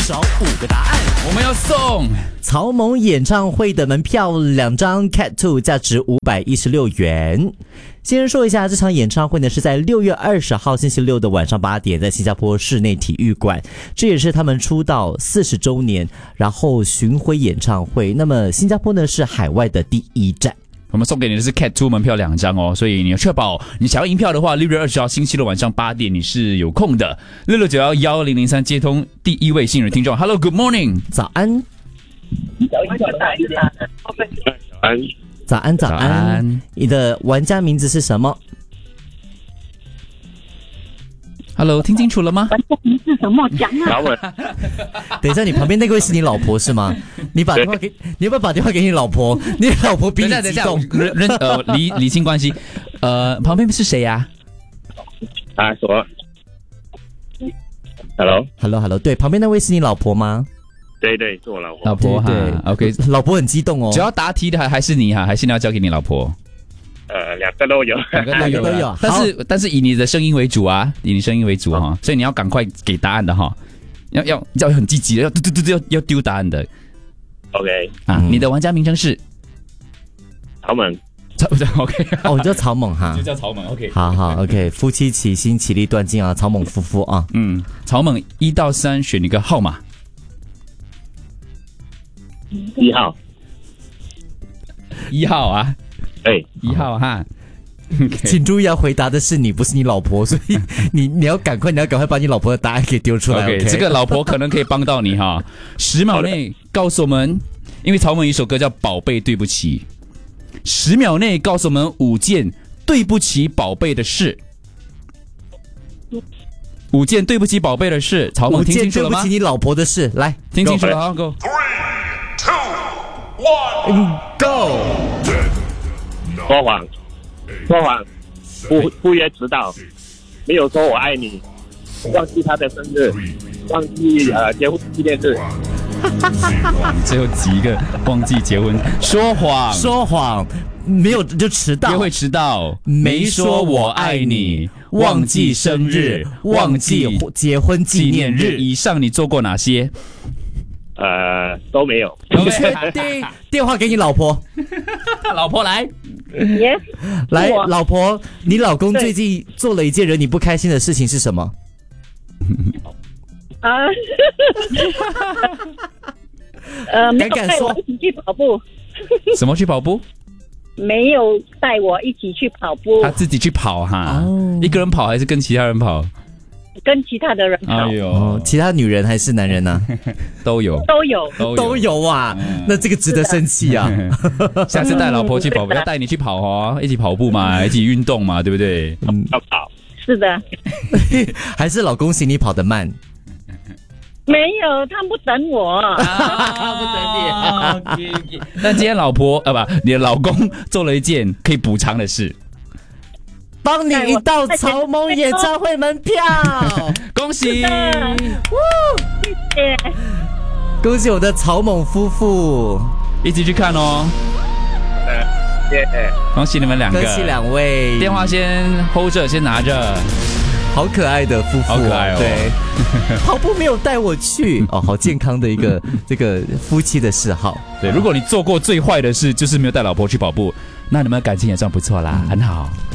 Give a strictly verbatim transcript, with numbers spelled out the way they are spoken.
找五个答案。 我们要送曹猛演唱会的门票两张 Cat Two， 价值五百一十六元。先说一下，这场演唱会呢是在六月二十号星期六的晚上八点，在新加坡室内体育馆，这也是他们出道四十周年，然后巡回演唱会。那么新加坡呢是海外的第一站。 我们送给你的是 Cat Two 门票两张哦，所以你要确保你想要赢票的话，六月二十号星期六晚上八点你是有空的。六六九幺幺零零三接通第一位幸运听众 ，Hello Good morning， 早安， 早安， 早安，早早安安。 你的玩家名字是什么 ？Hello， 听清楚了吗？ 玩家名是什么？讲啊！ 老稳， 等一下，你旁边那个位是你老婆是吗？你把电话给，你要不要把电话给你老婆？你老婆比等一下，等一下， 你激动。 人人呃理理清关系。呃，旁边是谁呀、 啊，说 ，Hello， Hello Hello， 对，旁边那位是你老婆吗？ 对对，是我老婆。 老婆哈对 ，OK， 老婆很激动哦。 只要答题的还还是你哈，还是你要交给你老婆？ 呃，两个都有， 两个都有啦， 都有但是但是以你的声音为主啊，以你声音为主哈、哦，所以你要赶快给答案的哈、哦，要要要很积极的，要丢丢丢丢要要丢答案的 OK， 啊！ 嗯你的玩家名称是曹猛， 曹 OK， 哦，叫曹猛哈就。叫曹猛 OK。 好好 OK， 夫妻齐心，其利断金啊，曹猛夫妇啊。 嗯，曹猛一到三选一个号码， 一号， 一号啊， 对， 一号哈。OK 请注意，要回答的是你，不是你老婆，所以你你要赶快，你要赶快把你老婆的答案给丢出来。 OK， 这个老婆可能可以帮到你哈。十秒内告诉我们，因为曹猛有一首歌叫《宝贝对不起》，十秒内告诉我们五件对不起宝贝的事。五件对不起宝贝的事，曹猛五听清楚了吗件对不起？你老婆的事，来听清楚了，好 ，Go。 嗯 ，Go。 说谎，说谎，不不约迟到，没有说我爱你，忘记他的生日，忘记呃结婚纪念日， 最后几个忘记结婚，说谎， 说谎，没有就迟到， 约会迟到， 没说我爱你，忘记生日，忘记结婚纪念日。 以上你做过哪些？ 呃都没有。 你确定？电话给你老婆， 老婆来， 耶， 来， 我老婆，你老公对最近做了一件惹你不开心的事情是什么？ 啊，呃，没有敢敢说带我一起去跑步， 什么去跑步？ 没有带我一起去跑步， 他自己去跑哈， 哦一个人跑还是跟其他人跑？ 跟其他的人跑哎呦， 哦，其他女人还是男人呢、 都有都有。 都都有啊，那这个值得生气啊！ 下次带老婆去跑步，要带你去跑哦，一起跑步嘛，一起运动嘛，对不对？ 要跑， 是的， 还是老公嫌你跑得慢？ 没有，他不等我。 啊，不得你。OK，OK。那今天老婆啊不，你的老公做了一件可以补偿的事， 帮你一道曹猛演唱会门票， 恭喜！ 谢谢。 恭喜我的曹猛夫妇， 一起去看哦， 呃，谢谢。 恭喜你们两个。 恭喜两位， 电话先 hold 着，先拿着。 好可爱的夫妇、 好可爱哦对，跑步没有带我去哦，好健康的一个这个夫妻的嗜好。 对，如果你做过最坏的事就是没有带老婆去跑步，那你们感情也算不错啦，很好。